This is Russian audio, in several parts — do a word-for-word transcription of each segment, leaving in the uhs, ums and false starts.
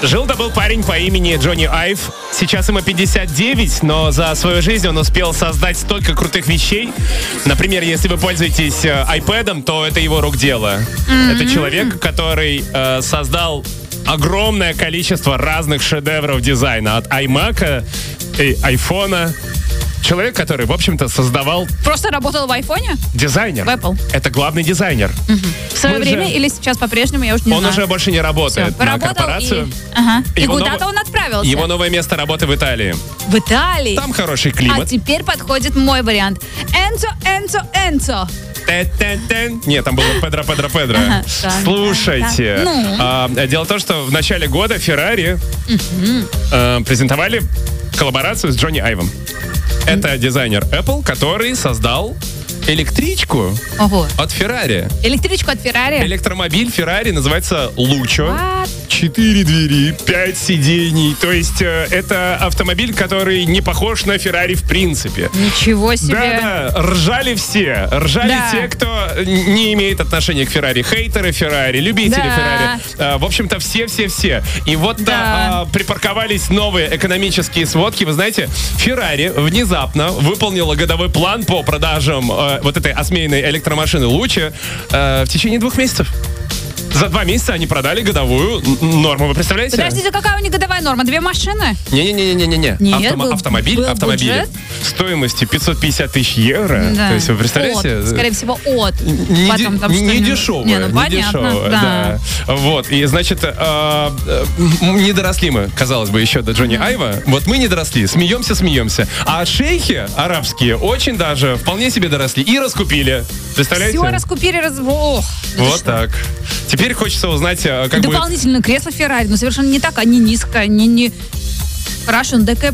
Жил-то был парень по имени Джонни Айв. Сейчас ему пятьдесят девять, но за свою жизнь он успел создать столько крутых вещей. Например, если вы пользуетесь э, iPad'ом, то это его рук дело. Mm-hmm. Это человек, который э, создал огромное количество разных шедевров дизайна. От iMac'а и айфона. Человек, который, в общем-то, создавал... Просто работал в айфоне? Дизайнер. В Apple. Это главный дизайнер. Угу. В свое Мы время же... или сейчас по-прежнему, я уже не он знаю. Он уже больше не работает Все, на корпорацию. И, ага. и куда-то нов... он отправился. Его новое место работы в Италии. В Италии? Там хороший климат. А теперь подходит мой вариант. Энцо, Энцо, Энцо. Нет, там было Педро, Педро, Педро. Ага, слушайте, да, да. Ну. А, дело в том, что в начале года Ferrari угу. а, презентовали коллаборацию с Джонни Айвом. Это дизайнер Apple, который создал электричку Ого. от Ferrari. Электричку от Ferrari? Электромобиль Ferrari называется Lucho. What? Четыре двери, пять сидений. То есть э, это автомобиль, который не похож на Ferrari в принципе. Ничего себе. Да-да, ржали все. Ржали да. те, кто не имеет отношения к Ferrari. Хейтеры Ferrari, любители да. Ferrari. Э, в общем-то, все-все-все. И вот да. э, припарковались новые экономические сводки. Вы знаете, Ferrari внезапно выполнила годовой план по продажам э, вот этой осмеянной электромашины Lucho э, в течение двух месяцев. За два месяца они продали годовую норму, вы представляете? Подождите, какая у них годовая норма? Две машины? Не-не-не-не-не-не. Нет, Автом- был, автомобиль, был автомобиль бюджет? стоимостью пятьсот пятьдесят тысяч евро. Да. То есть вы представляете? От, скорее всего, от. Не, Потом, там, не, не дешевое. Не, ну, не понятно, дешевое, да. да. Вот, и значит, э, э, не доросли мы, казалось бы, еще до Джонни mm-hmm. Айва. Вот мы не доросли, смеемся, смеемся. А шейхи арабские очень даже вполне себе доросли и раскупили. Представляете? Все раскупили, раз... Ох, вот так. Теперь хочется узнать, как будет... Дополнительное кресло Ferrari, но совершенно не так, они низко, они не... Хорошо, ну такая...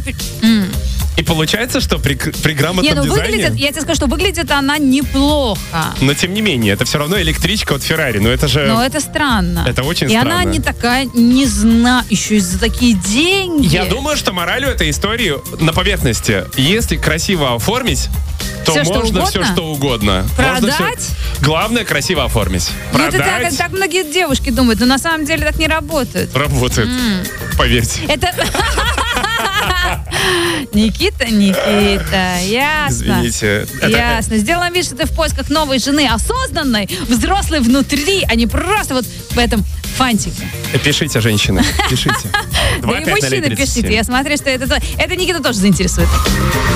И получается, что при, при грамотном не, ну, дизайне... Выглядит, я тебе скажу, что выглядит она неплохо. Но тем не менее, это все равно электричка от Ferrari. Но это же... Но это странно. Это очень и странно. И она не такая, не знаю, еще и за такие деньги. Я думаю, что моралью этой истории на поверхности. Если красиво оформить, то все, можно что все, что угодно. Продать? Все... Главное, красиво оформить. Ну, Продать. это так, так многие девушки думают, но на самом деле так не работает. Работает. Mm. Поверьте. Это... Никита, Никита, ясно. Извините. Ясно. Это... Сделаем вид, что ты в поисках новой жены, осознанной, взрослой внутри, а не просто вот в этом фантике. Пишите, женщины, пишите. Да и мужчины пишите. Я смотрю, что это, это Никита тоже заинтересует.